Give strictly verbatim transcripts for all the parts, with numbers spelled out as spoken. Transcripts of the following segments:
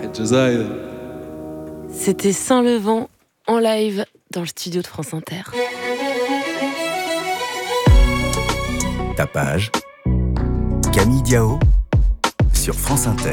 C'était Saint-Levant en live dans le studio de France Inter. Tapage, Camille Diao sur France Inter.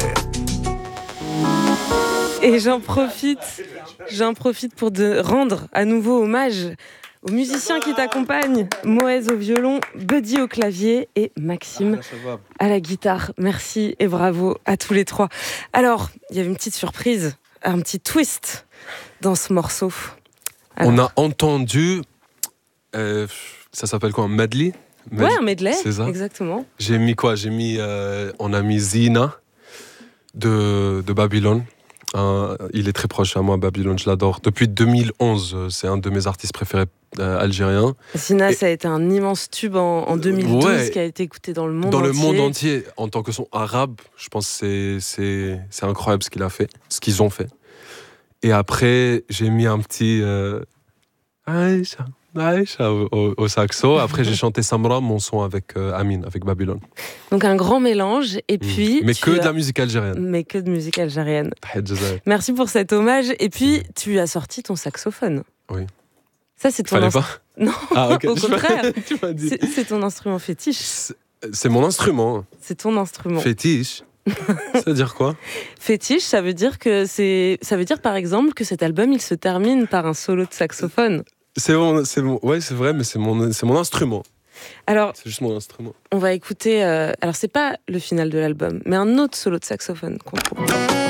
Et j'en profite, j'en profite pour de rendre à nouveau hommage aux musiciens qui t'accompagnent. Moez au violon, Buddy au clavier et Maxime à la guitare. Merci et bravo à tous les trois. Alors, il y a une petite surprise, un petit twist dans ce morceau. Alors. On a entendu, euh, ça s'appelle quoi, un medley? Med- ouais, un medley, c'est ça. Exactement. J'ai mis quoi? J'ai mis, euh, on a mis Zina de, de Babylone. Euh, il est très proche à moi, Babylone, je l'adore. Depuis deux mille onze, c'est un de mes artistes préférés euh, algériens. Zina, et ça a été un immense tube en, en deux mille douze, ouais, qui a été écouté dans le monde dans entier. Dans le monde entier, en tant que son arabe, je pense que c'est, c'est, c'est incroyable ce qu'il a fait, ce qu'ils ont fait. Et après, j'ai mis un petit euh, Aïcha, Aïcha au, au, au saxo. Après, j'ai chanté Samra, mon son avec euh, Amine, avec Babylone. Donc un grand mélange. Et puis, mmh. Mais que as... de la musique algérienne. Mais que de musique algérienne. Merci pour cet hommage. Et puis, tu as sorti ton saxophone. Oui. Ça, c'est ton Fallait instru... pas Non, ah, okay. Au contraire. tu m'as dit. C'est, c'est ton instrument fétiche. C'est, c'est mon instrument. C'est ton instrument. Fétiche. Ça veut dire quoi? Fétiche, ça veut dire que c'est, ça veut dire par exemple que cet album il se termine par un solo de saxophone. C'est mon, c'est mon, ouais, c'est vrai, mais c'est mon, c'est mon instrument. Alors, c'est juste mon instrument. On va écouter. Euh, alors c'est pas le final de l'album, mais un autre solo de saxophone qu'on trouve.